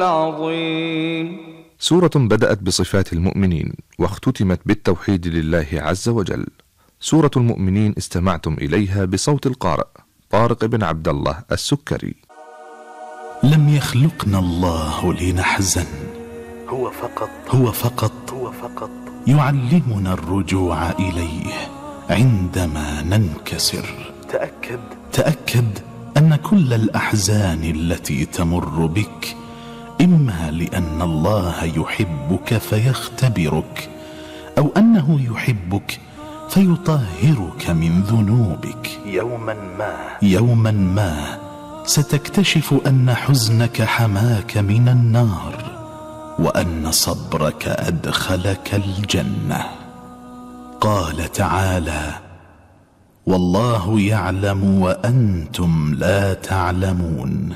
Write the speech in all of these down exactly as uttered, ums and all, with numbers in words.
العظيم. سورة بدأت بصفات المؤمنين واختتمت بالتوحيد لله عز وجل. سورة المؤمنين استمعتم إليها بصوت القارئ طارق بن عبد الله السكري. لم يخلقنا الله لنحزن، هو فقط هو فقط هو فقط يعلمنا الرجوع إليه عندما ننكسر. تأكد تأكد أن كل الأحزان التي تمر بك إما لأن الله يحبك فيختبرك، أو أنه يحبك فيطهرك من ذنوبك. يوما ما يوما ما ستكتشف أن حزنك حماك من النار، وأن صبرك أدخلك الجنة. قال تعالى: والله يعلم وأنتم لا تعلمون.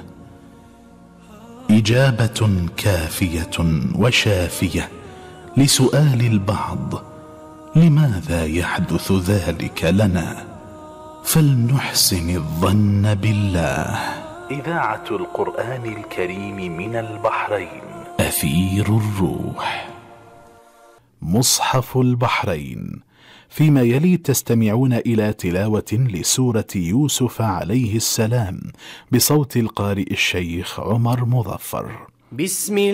إجابة كافية وشافية لسؤال البعض: لماذا يحدث ذلك لنا؟ فلنحسن الظن بالله. إذاعة القرآن الكريم من البحرين، أثير الروح. مصحف البحرين. فيما يلي تستمعون إلى تلاوة لسورة يوسف عليه السلام بصوت القارئ الشيخ عمر مظفر. بسم